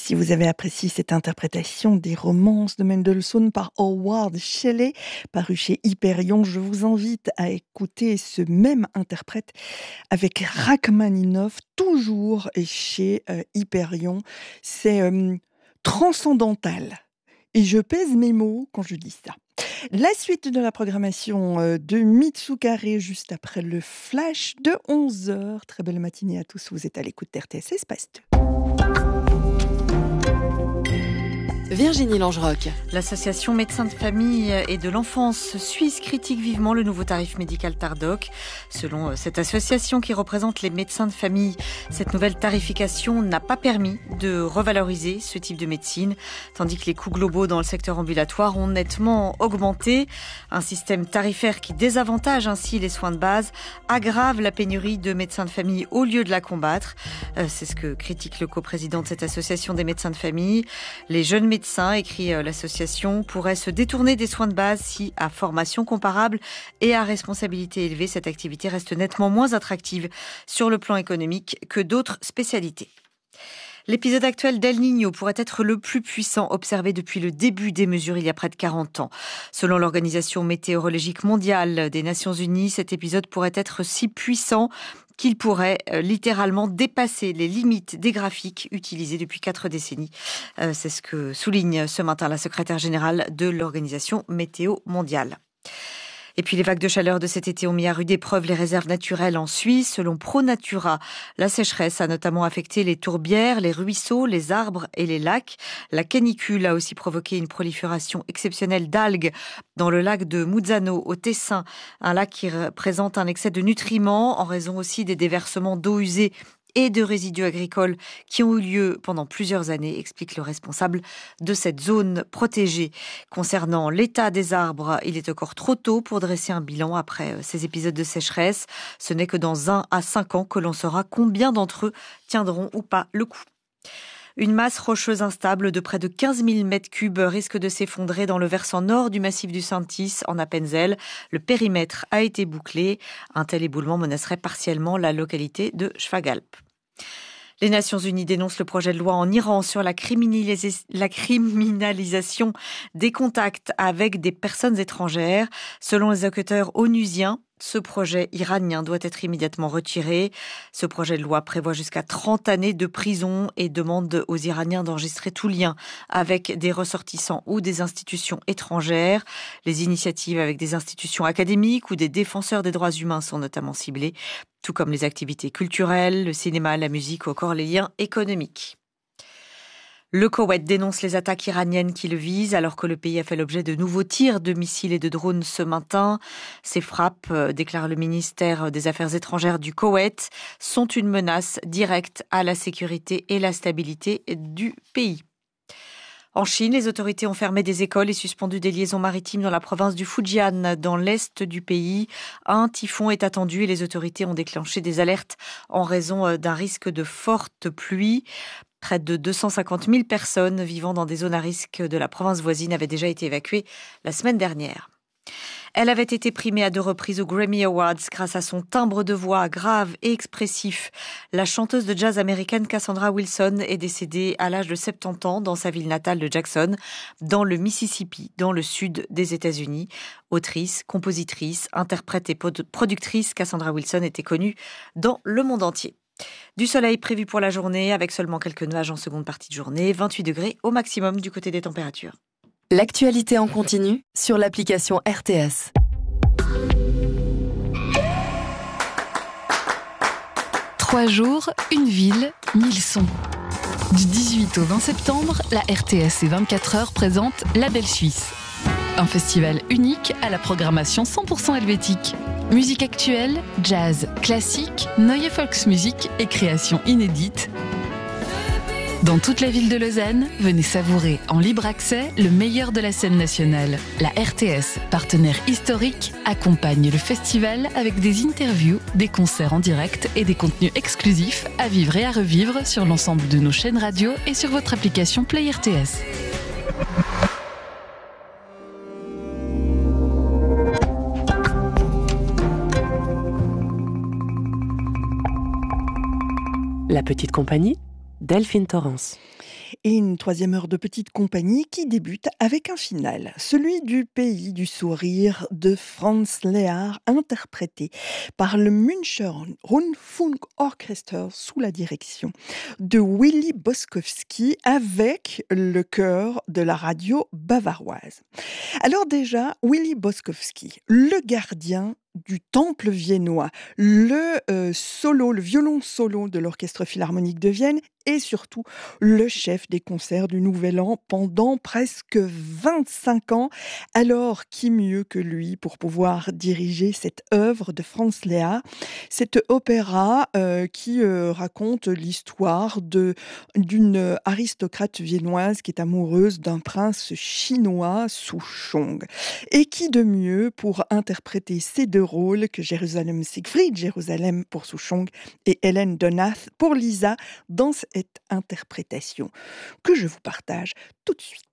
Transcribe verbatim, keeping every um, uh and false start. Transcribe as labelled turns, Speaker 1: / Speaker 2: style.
Speaker 1: Si vous avez apprécié cette interprétation des romances de Mendelssohn par Howard Shelley, paru chez Hyperion, je vous invite à écouter ce même interprète avec Rachmaninov, toujours chez euh, Hyperion. C'est euh, transcendantal. Et je pèse mes mots quand je dis ça. La suite de la programmation euh, de Mitsukaré, juste après le flash de onze heures. Très belle matinée à tous, vous êtes à l'écoute d'R T S Espace deux.
Speaker 2: Virginie Langerock.
Speaker 3: L'association Médecins de famille et de l'enfance suisse critique vivement le nouveau tarif médical Tardoc. Selon cette association qui représente les médecins de famille, cette nouvelle tarification n'a pas permis de revaloriser ce type de médecine, tandis que les coûts globaux dans le secteur ambulatoire ont nettement augmenté. Un système tarifaire qui désavantage ainsi les soins de base aggrave la pénurie de médecins de famille au lieu de la combattre. C'est ce que critique le coprésident de cette association des médecins de famille. Les jeunes médecins Médecins, écrit l'association, pourraient se détourner des soins de base si, à formation comparable et à responsabilité élevée, cette activité reste nettement moins attractive sur le plan économique que d'autres spécialités. L'épisode actuel d'El Niño pourrait être le plus puissant observé depuis le début des mesures il y a près de quarante ans. Selon l'Organisation météorologique mondiale des Nations Unies, cet épisode pourrait être si puissant qu'il pourrait euh, littéralement dépasser les limites des graphiques utilisés depuis quatre décennies. Euh, c'est ce que souligne ce matin la secrétaire générale de l'Organisation météo mondiale. Et puis les vagues de chaleur de cet été ont mis à rude épreuve les réserves naturelles en Suisse. Selon ProNatura, la sécheresse a notamment affecté les tourbières, les ruisseaux, les arbres et les lacs. La canicule a aussi provoqué une prolifération exceptionnelle d'algues dans le lac de Muzzano au Tessin, un lac qui présente un excès de nutriments en raison aussi des déversements d'eau usée et de résidus agricoles qui ont eu lieu pendant plusieurs années, explique le responsable de cette zone protégée. Concernant l'état des arbres, il est encore trop tôt pour dresser un bilan après ces épisodes de sécheresse. Ce n'est que dans un à cinq ans que l'on saura combien d'entre eux tiendront ou pas le coup. Une masse rocheuse instable de près de quinze mille mètres cubes risque de s'effondrer dans le versant nord du massif du Saintis, en Appenzell. Le périmètre a été bouclé. Un tel éboulement menacerait partiellement la localité de Schwagalp. Les Nations Unies dénoncent le projet de loi en Iran sur la, criminalis- la criminalisation des contacts avec des personnes étrangères. Selon les enquêteurs onusiens, ce projet iranien doit être immédiatement retiré. Ce projet de loi prévoit jusqu'à trente années de prison et demande aux Iraniens d'enregistrer tout lien avec des ressortissants ou des institutions étrangères. Les initiatives avec des institutions académiques ou des défenseurs des droits humains sont notamment ciblées, tout comme les activités culturelles, le cinéma, la musique ou encore les liens économiques. Le Koweït dénonce les attaques iraniennes qui le visent alors que le pays a fait l'objet de nouveaux tirs de missiles et de drones ce matin. Ces frappes, déclare le ministère des Affaires étrangères du Koweït, sont une menace directe à la sécurité et la stabilité du pays. En Chine, les autorités ont fermé des écoles et suspendu des liaisons maritimes dans la province du Fujian, dans l'est du pays. Un typhon est attendu et les autorités ont déclenché des alertes en raison d'un risque de fortes pluies. Près de deux cent cinquante mille personnes vivant dans des zones à risque de la province voisine avaient déjà été évacuées la semaine dernière. Elle avait été primée à deux reprises aux Grammy Awards grâce à son timbre de voix grave et expressif. La chanteuse de jazz américaine Cassandra Wilson est décédée à l'âge de soixante-dix ans dans sa ville natale de Jackson, dans le Mississippi, dans le sud des États-Unis. Autrice, compositrice, interprète et productrice, Cassandra Wilson était connue dans le monde entier. Du soleil prévu pour la journée, avec seulement quelques nuages en seconde partie de journée, vingt-huit degrés au maximum du côté des températures.
Speaker 2: L'actualité en continu sur l'application R T S.
Speaker 4: Trois jours, une ville, mille sons. Du dix-huit au vingt septembre, la R T S et vingt-quatre heures présente La Belle Suisse. Un festival unique à la programmation cent pour cent helvétique. Musique actuelle, jazz, classique, Neue Volksmusik et créations inédites. Dans toute la ville de Lausanne, venez savourer en libre accès le meilleur de la scène nationale. La R T S, partenaire historique, accompagne le festival avec des interviews, des concerts en direct et des contenus exclusifs à vivre et à revivre sur l'ensemble de nos chaînes radio et sur votre application Play R T S.
Speaker 5: La petite compagnie, Delphine Torrance.
Speaker 1: Et une troisième heure de petite compagnie qui débute avec un final, celui du Pays du sourire de Franz Lehár, interprété par le Müncher Rundfunkorchester sous la direction de Willy Boskowski avec le chœur de la radio bavaroise. Alors déjà, Willy Boskowski, le gardien du temple viennois, le euh, solo, le violon solo de l'Orchestre Philharmonique de Vienne et surtout le chef des concerts du Nouvel An pendant presque vingt-cinq ans. Alors, qui mieux que lui pour pouvoir diriger cette œuvre de Franz Lehár, cet opéra euh, qui euh, raconte l'histoire de, d'une aristocrate viennoise qui est amoureuse d'un prince chinois, Souchong. Et qui de mieux pour interpréter ces deux rôles que Jérusalem Siegfried, Jérusalem pour Souchong et Hélène Donath pour Lisa dans cette interprétation que je vous partage tout de suite.